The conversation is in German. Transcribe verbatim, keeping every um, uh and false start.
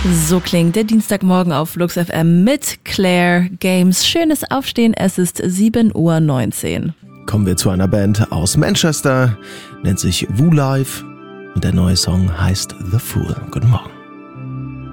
So klingt der Dienstagmorgen auf Flux F M mit Claire Games. Schönes Aufstehen, es ist sieben Uhr neunzehn. Kommen wir zu einer Band aus Manchester, nennt sich Woo Life und der neue Song heißt The Fool. Guten Morgen.